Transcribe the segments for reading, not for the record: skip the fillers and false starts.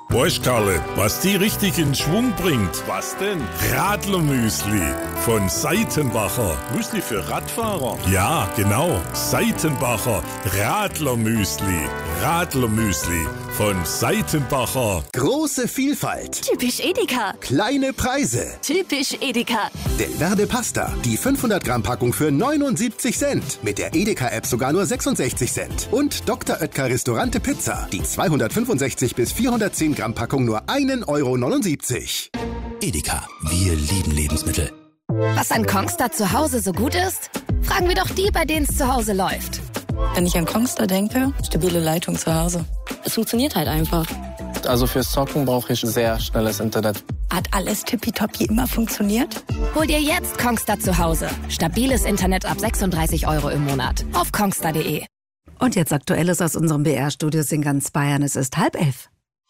Weißt Karle, was die richtig in Schwung bringt? Was denn? Radlermüsli von Seitenbacher. Müsli für Radfahrer? Ja, genau. Seitenbacher Radlermüsli. Radlermüsli von Seitenbacher. Große Vielfalt. Typisch Edeka. Kleine Preise. Typisch Edeka. Del Verde Pasta. Die 500 Gramm Packung für 79 Cent. Mit der Edeka-App sogar nur 66 Cent. Und Dr. Oetker Restaurante Pizza. Die 265 bis 410 Gramm Packung nur 1,79 €. Edeka. Wir lieben Lebensmittel. Was an Kongstar zu Hause so gut ist? Fragen wir doch die, bei denen es zu Hause läuft. Wenn ich an Kongstar denke, stabile Leitung zu Hause. Es funktioniert halt einfach. Also fürs Zocken brauche ich sehr schnelles Internet. Hat alles tippitoppi immer funktioniert? Hol dir jetzt Kongstar zu Hause. Stabiles Internet ab 36 € im Monat. Auf kongstar.de. Und jetzt Aktuelles aus unserem BR-Studios in ganz Bayern. Es ist 10:30.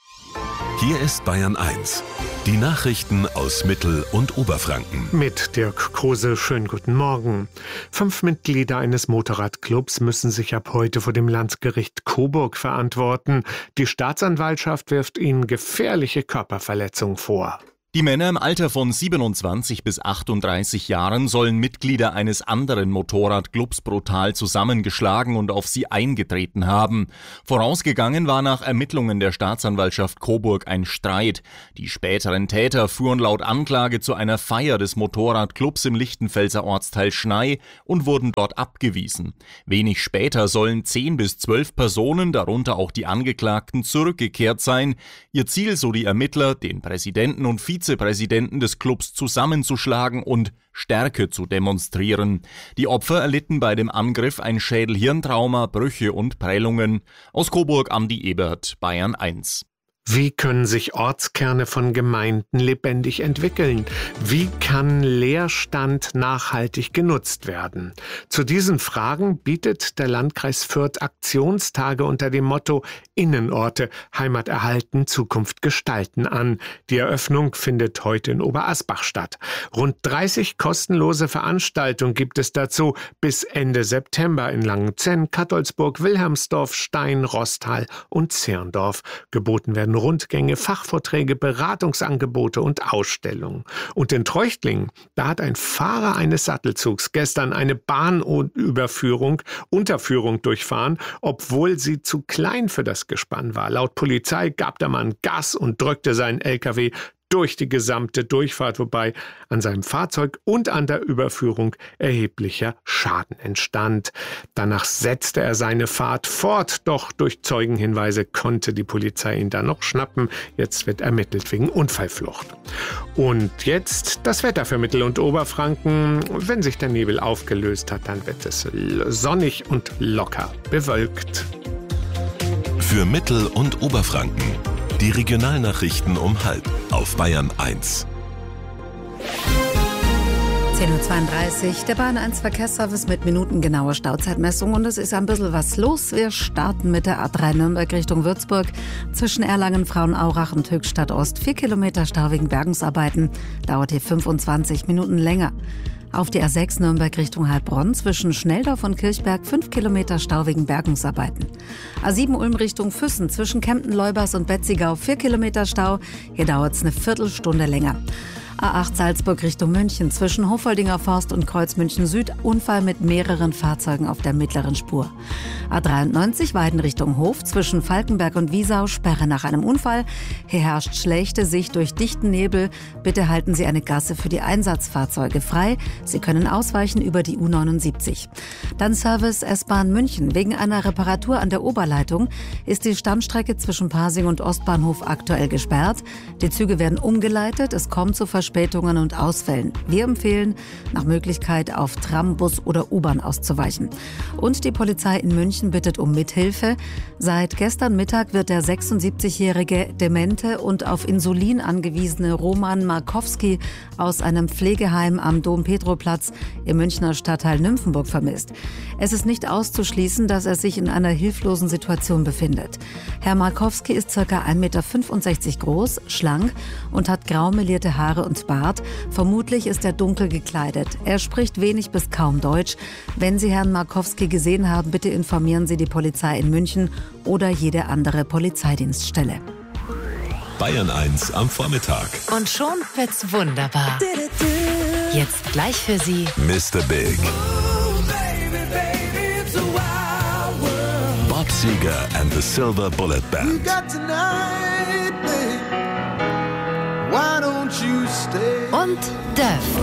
Hier ist Bayern 1. Die Nachrichten aus Mittel- und Oberfranken. Mit Dirk Kruse, schönen guten Morgen. 5 Mitglieder eines Motorradclubs müssen sich ab heute vor dem Landgericht Coburg verantworten. Die Staatsanwaltschaft wirft ihnen gefährliche Körperverletzung vor. Die Männer im Alter von 27 bis 38 Jahren sollen Mitglieder eines anderen Motorradclubs brutal zusammengeschlagen und auf sie eingetreten haben. Vorausgegangen war nach Ermittlungen der Staatsanwaltschaft Coburg ein Streit. Die späteren Täter fuhren laut Anklage zu einer Feier des Motorradclubs im Lichtenfelser Ortsteil Schnei und wurden dort abgewiesen. Wenig später sollen 10 bis 12 Personen, darunter auch die Angeklagten, zurückgekehrt sein. Ihr Ziel, so die Ermittler, den Präsidenten und Vizepräsidenten des Clubs zusammenzuschlagen und Stärke zu demonstrieren. Die Opfer erlitten bei dem Angriff ein Schädel-Hirntrauma, Brüche und Prellungen. Aus Coburg Andi Ebert, Bayern 1. Wie können sich Ortskerne von Gemeinden lebendig entwickeln? Wie kann Leerstand nachhaltig genutzt werden? Zu diesen Fragen bietet der Landkreis Fürth Aktionstage unter dem Motto Innenorte, Heimat erhalten, Zukunft gestalten an. Die Eröffnung findet heute in Oberasbach statt. Rund 30 kostenlose Veranstaltungen gibt es dazu bis Ende September in Langenzenn, Kattolsburg, Wilhelmsdorf, Stein, Rostal und Zirndorf. Geboten werden Rundgänge, Fachvorträge, Beratungsangebote und Ausstellungen. Und in Treuchtlingen, da hat ein Fahrer eines Sattelzugs gestern eine Unterführung durchfahren, obwohl sie zu klein für das Gespann war. Laut Polizei gab der Mann Gas und drückte seinen LKW durch die gesamte Durchfahrt, wobei an seinem Fahrzeug und an der Überführung erheblicher Schaden entstand. Danach setzte er seine Fahrt fort, doch durch Zeugenhinweise konnte die Polizei ihn dann noch schnappen. Jetzt wird ermittelt wegen Unfallflucht. Und jetzt das Wetter für Mittel- und Oberfranken. Wenn sich der Nebel aufgelöst hat, dann wird es sonnig und locker bewölkt. Für Mittel- und Oberfranken. Die Regionalnachrichten um 12:30 auf Bayern 1. 10:32 Uhr, der Bayern 1 Verkehrsservice mit minutengenauer Stauzeitmessung und es ist ein bisschen was los. Wir starten mit der A3 Nürnberg Richtung Würzburg. Zwischen Erlangen, Frauenaurach und Höchstadt Ost 4 Kilometer Stau wegen Bergungsarbeiten. Dauert hier 25 Minuten länger. Auf die A6 Nürnberg Richtung Heilbronn zwischen Schnelldorf und Kirchberg 5 Kilometer Stau wegen Bergungsarbeiten. A7 Ulm Richtung Füssen zwischen Kempten-Leubers und Betzigau 4 Kilometer Stau. Hier dauert es eine Viertelstunde länger. A8 Salzburg Richtung München zwischen Hofoldinger Forst und Kreuz München Süd Unfall mit mehreren Fahrzeugen auf der mittleren Spur. A93 Weiden Richtung Hof zwischen Falkenberg und Wiesau Sperre nach einem Unfall. Hier herrscht schlechte Sicht durch dichten Nebel. Bitte halten Sie eine Gasse für die Einsatzfahrzeuge frei. Sie können ausweichen über die U79. Dann Service S-Bahn München. Wegen einer Reparatur an der Oberleitung ist die Stammstrecke zwischen Pasing und Ostbahnhof aktuell gesperrt. Die Züge werden umgeleitet. Es kommt zu Verspätungen und Ausfällen. Wir empfehlen, nach Möglichkeit auf Tram, Bus oder U-Bahn auszuweichen. Und die Polizei in München bittet um Mithilfe. Seit gestern Mittag wird der 76-jährige demente und auf Insulin angewiesene Roman Markowski aus einem Pflegeheim am Dom-Pedro-Platz im Münchner Stadtteil Nymphenburg vermisst. Es ist nicht auszuschließen, dass er sich in einer hilflosen Situation befindet. Herr Markowski ist ca. 1,65 Meter groß, schlank und hat grau melierte Haare und Bart. Vermutlich ist er dunkel gekleidet. Er spricht wenig bis kaum Deutsch. Wenn Sie Herrn Markowski gesehen haben, bitte informieren Sie die Polizei in München oder jede andere Polizeidienststelle. Bayern 1 am Vormittag. Und schon wird's wunderbar. Jetzt gleich für Sie Mr. Big. Bob Seger and the Silver Bullet Band. und Def.